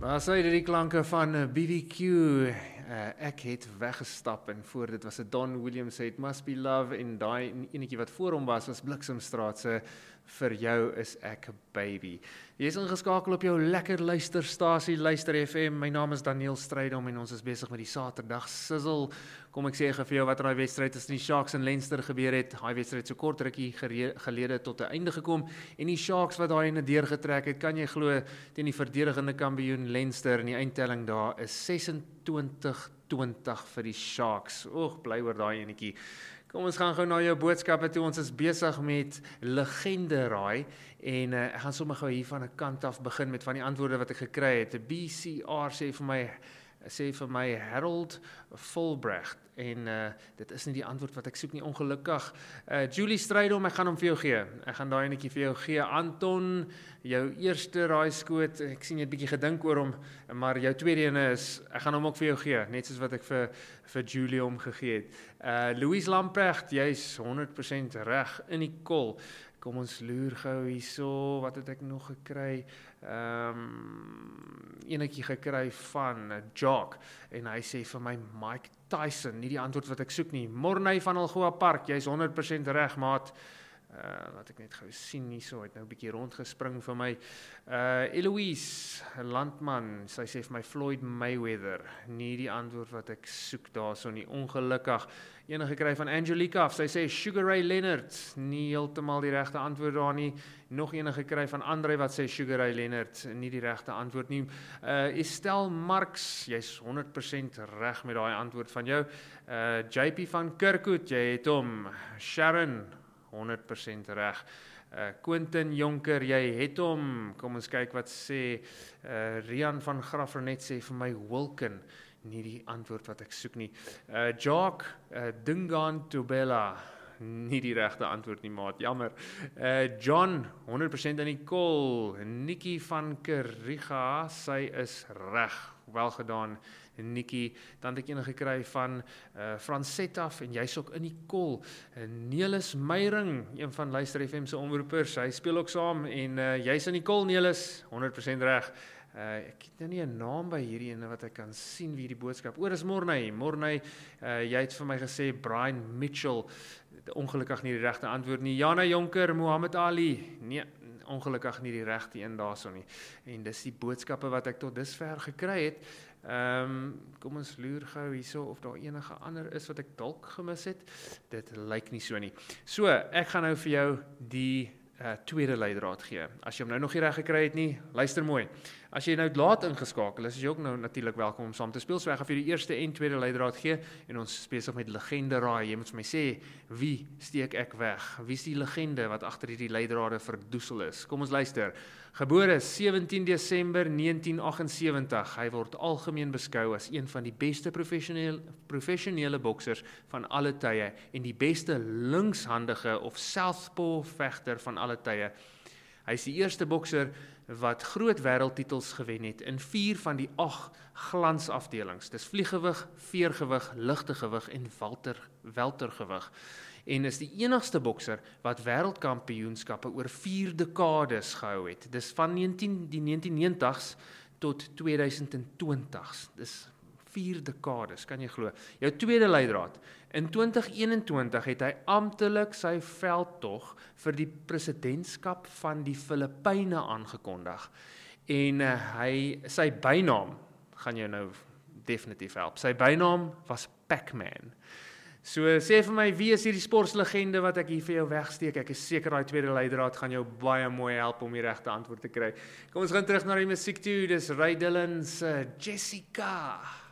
Was hy die klanke van BBQ, ek het weggestap en voor dit was 'n Don Williams het Must Be Love en daai enetjie wat voor hom was Bliksemstraat se Vir jou is ek 'n baby. Jy is ingeskakel op jou lekker luisterstasie, Luister FM. My naam is Daniel Strydom en ons is besig met die Saterdag Sizzle. Kom ek sê vir jou wat daai wedstryd tussen die Sharks en Leinster gebeur het. Daai wedstryd so kort rukkie gelede tot 'n einde gekom en die Sharks wat daai in 'n deur getrek het, kan jy glo teen die verdedigende kampioen Leinster en die eindtelling daar is 26-20 vir die Sharks. Oeg, bly oor daai enetjie. Kom ons gaan gou na jou boodskappe toe. Ons is besig met legende raai en ek gaan sommer gou hier van 'n kant af begin met van die antwoorde wat ek gekry het. Die BCR sê vir my Harold Fulbrecht en dit is nie die antwoord wat ek soek nie, ongelukkig. Julie Strydom, ek gaan hom vir jou gee. Ek gaan daai enetjie vir jou gee. Anton, jou eerste raaiskoot, ek sien jy het 'n bietjie gedink oor hom, maar jou tweede ene is, ek gaan hom ook vir jou gee, net soos wat ek vir Julie hom gegee het. Louise Lamprecht, jy's 100% reg in die kol. Kom ons loer gou hierso, wat het ek nog gekry? Enetjie gekry van Jock en hy sê vir my Mike Tyson, nie die antwoord wat ek soek nie. Morney van Algoa Park, jy's 100% reg, maat. Laat ek net gou sien hierso, het nou 'n bietjie rondgespring vir my. Eloise Landman, sy sê vir my Floyd Mayweather, nie die antwoord wat ek soek daarso nie, ongelukkig. Enige gekry van Angelica, sy sê Sugar Ray Leonard, nie heeltemal die regte antwoord daar nie. Nog enige gekry van Andre wat sê Sugar Ray Leonard, nie die regte antwoord nie. Estelle Marx, jy's 100% reg met daai antwoord van jou. JP van Kirkwood, jy het hom. Sharon, 100% reg. Quentin Jonker, jy het hom. Kom ons kyk wat sê Rian van Graffernet sê vir my Wilken, nie die antwoord wat ek soek nie. Jacques Dingaan Tobella, nie die regte antwoord nie, maat, jammer. John, 100% in die kol. Nikki van Keriga, sy is reg. Wel gedaan, Nikki. Dan het ek enige gekry van Francetaf en jy's ook in die kol. Nelis Meyring, een van Luister FM se omroepers, hy speel ook saam en jy's in die kol, Nelis, 100% reg. Ek het nou nie 'n naam by hierdie ene wat ek kan sien wie die boodskap. Dis Morney, jy het vir my gesê Brian Mitchell, ongelukkig nie die regte antwoord nie. Jana Jonker, Muhammad Ali, nee, ongelukkig nie die regte een daarso nie. En dis die boodskappe wat ek tot dusver gekry het. Kom ons loer gou hierso of daar enige ander is wat ek dalk gemis het. Dit lyk nie so nie. So, ek gaan nou vir jou die tweede leidraad gee. As jy hom nou nog nie reg gekry het nie, luister mooi. As jy nou laat ingeskakel is jy ook nou natuurlik welkom om saam te speel. So ek gaan vir die eerste en tweede leidraad gee en ons is besig met legende raai. Jy moet vir my sê, wie steek ek weg? Wie is die legende wat agter hierdie leidrade verdoesel is? Kom ons luister. Gebore 17 Desember 1978. Hy word algemeen beskou as een van die beste professionele boksers van alle tye en die beste linkshandige of southpaw vegter van alle tye. Hy is die eerste bokser wat groot wêreldtitels gewen het in 4 van die 8 glansafdelings. Dis vlieggewig, veergewig, ligtegewig en weltergewig. En is die enigste bokser wat wêreldkampioenskappe oor 4 dekades gehou het. Dis van die 1990s tot 2020s. Dis 4 dekades, kan jy glo. Jou tweede leidraad. In 2021 het hy amptelik sy veldtog vir die presidentskap van die Filippyne aangekondig. En sy bynaam, gaan jou nou definitief help, sy bynaam was Pac-Man. So sê vir my, wie is hierdie sportslegende wat ek hier vir jou wegsteek? Ek is seker daai tweede leidraad gaan jou baie mooi help om die regte antwoord te kry. Kom ons gaan terug na die musiek toe, dis Ray Dillon se Jessica.